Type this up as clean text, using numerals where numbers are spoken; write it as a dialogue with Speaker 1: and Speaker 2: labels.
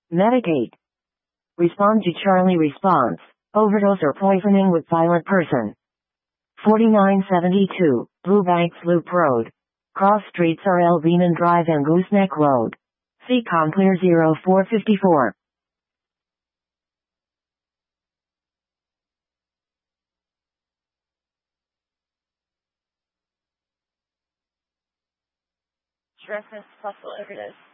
Speaker 1: Medicate. Respond to Charlie response. Overdose or poisoning with violent person. 4972, Blue Banks Loop Road. Cross streets are Elvenan Drive and Gooseneck Road. CCOM clear 0454. Stress plus